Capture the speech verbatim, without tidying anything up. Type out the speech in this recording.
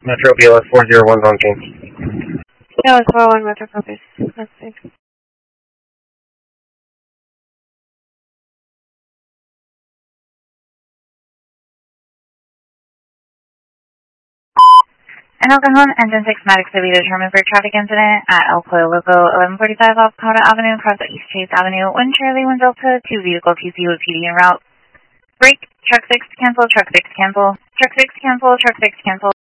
Metro B L S four zero one Valentin. B L S four oh one Metro Focus. That's safe. An El Cajon Engine six Maddox to be determined for a traffic incident at El Pollo Loco, eleven forty-five off Cotta Avenue, across the East Chase Avenue. Wind Charlie, Wind Delta, two vehicle T C with P D en route. Brake, truck six cancel, truck six cancel, truck six cancel, truck six cancel.